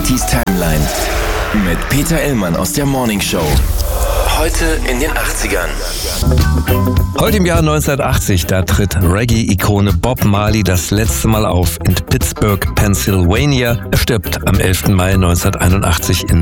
Katis Timeline mit Peter Illmann aus der Morning Show. Heute in den 80ern. Heute im Jahr 1980, da tritt Reggae-Ikone Bob Marley das letzte Mal auf in Pittsburgh, Pennsylvania. Er stirbt am 11. Mai 1981 in